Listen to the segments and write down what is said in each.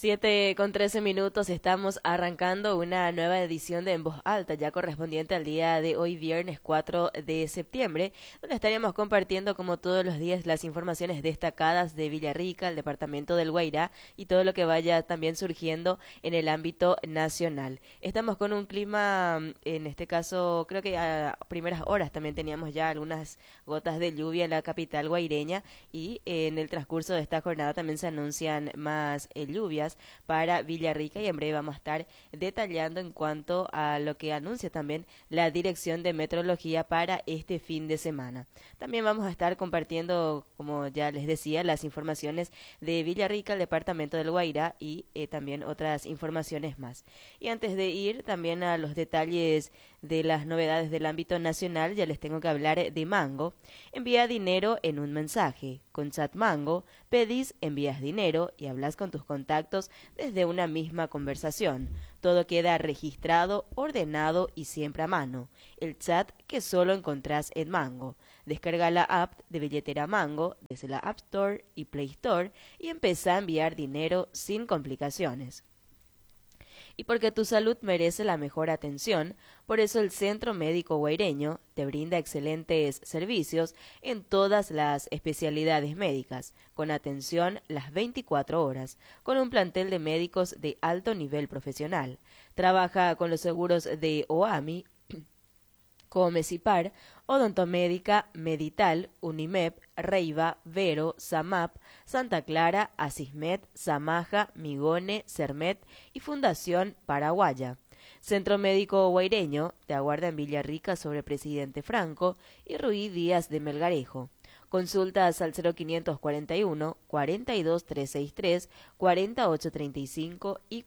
7:13, estamos arrancando una nueva edición de En Voz Alta, ya correspondiente al día de hoy, viernes 4 de septiembre, donde estaríamos compartiendo como todos los días las informaciones destacadas de Villarrica, el departamento del Guairá y todo lo que vaya también surgiendo en el ámbito nacional. Estamos con un clima, en este caso, creo que a primeras horas también teníamos ya algunas gotas de lluvia en la capital guaireña y en el transcurso de esta jornada también se anuncian más lluvias para Villarrica y en breve vamos a estar detallando en cuanto a lo que anuncia también la Dirección de Meteorología para este fin de semana. También vamos a estar compartiendo, como ya les decía, las informaciones de Villarrica, el departamento del Guairá y también otras informaciones más. Y antes de ir también a los detalles de las novedades del ámbito nacional, ya les tengo que hablar de Mango. Envía dinero en un mensaje. Con Chat Mango, pedís, envías dinero y hablas con tus contactos desde una misma conversación. Todo queda registrado, ordenado y siempre a mano. El chat que solo encontrás en Mango. Descarga la app de billetera Mango desde la App Store y Play Store y empezá a enviar dinero sin complicaciones. Y porque tu salud merece la mejor atención, por eso el Centro Médico Guaireño te brinda excelentes servicios en todas las especialidades médicas, con atención las 24 horas, con un plantel de médicos de alto nivel profesional. Trabaja con los seguros de OAMI, Comecipar, Odontomédica, Medital, Unimep, Reiva, Vero, Samap, Santa Clara, Asismet, Samaja, Migone, Cermet y Fundación Paraguaya. Centro Médico Guaireño te aguarda en Villarrica sobre Presidente Franco y Ruí Díaz de Melgarejo. Consultas al 0541 42 363, 4835 y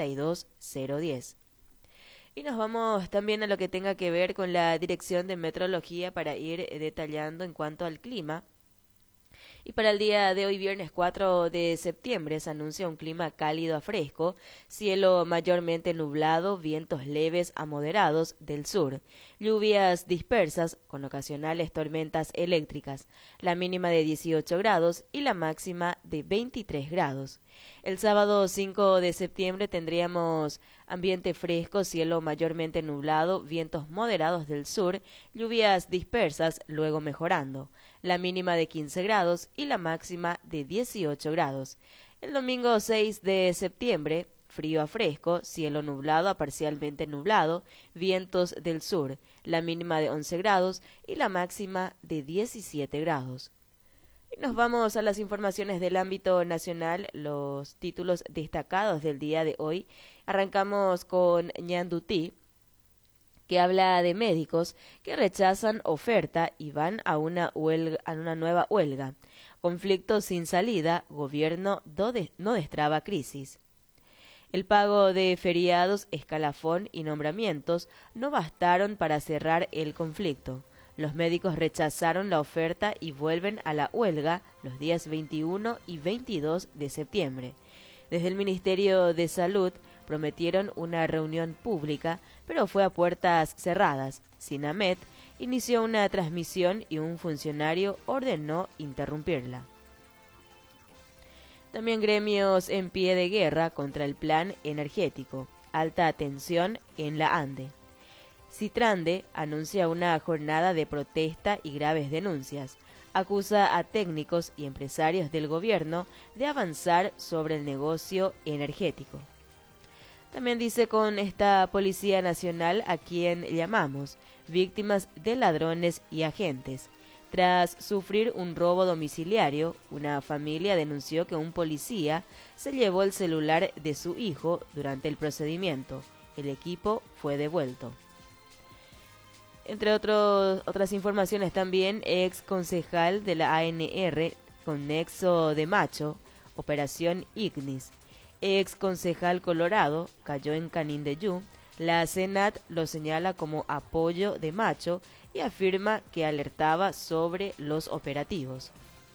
42010. Y nos vamos también a lo que tenga que ver con la Dirección de Meteorología para ir detallando en cuanto al clima. Y para el día de hoy, viernes 4 de septiembre, se anuncia un clima cálido a fresco, cielo mayormente nublado, vientos leves a moderados del sur, lluvias dispersas con ocasionales tormentas eléctricas, la mínima de 18 grados y la máxima de 23 grados. El sábado 5 de septiembre tendríamos ambiente fresco, cielo mayormente nublado, vientos moderados del sur, lluvias dispersas, luego mejorando, la mínima de 15 grados y la máxima de 18 grados. El domingo 6 de septiembre, frío a fresco, cielo nublado a parcialmente nublado, vientos del sur, la mínima de 11 grados y la máxima de 17 grados. Y nos vamos a las informaciones del ámbito nacional, los títulos destacados del día de hoy. Arrancamos con Ñandutí, que habla de médicos que rechazan oferta y van a una nueva huelga. Conflicto sin salida, gobierno no destraba crisis. El pago de feriados, escalafón y nombramientos no bastaron para cerrar el conflicto. Los médicos rechazaron la oferta y vuelven a la huelga los días 21 y 22 de septiembre. Desde el Ministerio de Salud prometieron una reunión pública, pero fue a puertas cerradas. Sinamet inició una transmisión y un funcionario ordenó interrumpirla. También gremios en pie de guerra contra el plan energético. Alta tensión en la Ande. Citrande anuncia una jornada de protesta y graves denuncias. Acusa a técnicos y empresarios del gobierno de avanzar sobre el negocio energético. También dice con esta Policía Nacional a quien llamamos, víctimas de ladrones y agentes. Tras sufrir un robo domiciliario, una familia denunció que un policía se llevó el celular de su hijo durante el procedimiento. El equipo fue devuelto. Entre otras informaciones también, ex concejal de la ANR con nexo de macho, Operación Ignis. Ex concejal Colorado cayó en Canindeyú. La Senat lo señala como apoyo de macho y afirma que alertaba sobre los operativos.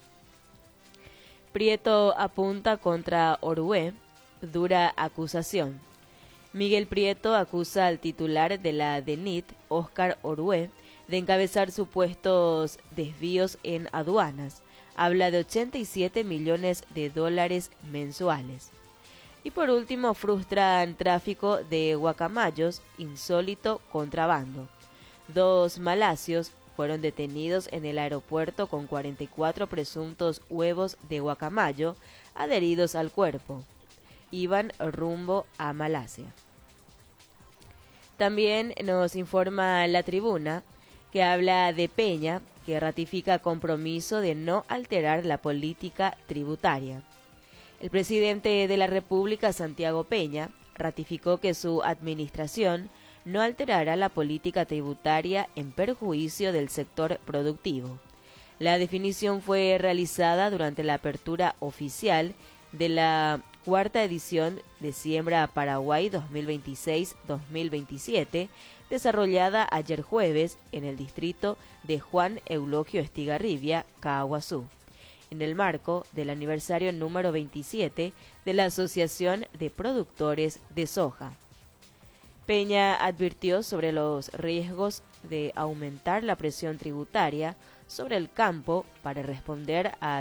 Prieto apunta contra Orué, dura acusación. Miguel Prieto acusa al titular de la DENIT, Óscar Orué, de encabezar supuestos desvíos en aduanas. Habla de $87 millones mensuales. Y por último, frustran tráfico de guacamayos, insólito contrabando. 2 malasios fueron detenidos en el aeropuerto con 44 presuntos huevos de guacamayo adheridos al cuerpo. Iban rumbo a Malasia. También nos informa La Tribuna, que habla de Peña, que ratifica compromiso de no alterar la política tributaria. El presidente de la República, Santiago Peña, ratificó que su administración no alterará la política tributaria en perjuicio del sector productivo. La definición fue realizada durante la apertura oficial de la cuarta edición de Siembra Paraguay 2026-2027, desarrollada ayer jueves en el distrito de Juan Eulogio Estigarribia, Caaguazú, en el marco del aniversario número 27 de la Asociación de Productores de Soja. Peña advirtió sobre los riesgos de aumentar la presión tributaria sobre el campo para responder a